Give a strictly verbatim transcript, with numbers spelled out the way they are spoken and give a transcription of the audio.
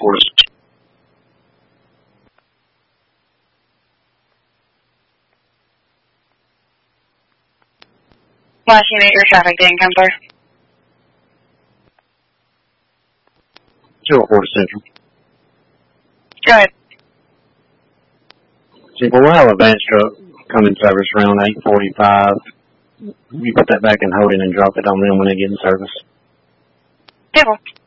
for us. Last unit, your traffic didn't come through. zero four Central. Go ahead. See, well, we'll have a advance truck coming service around eight forty-five. You put that back in holding and drop it on them when they get in service. Yeah, well.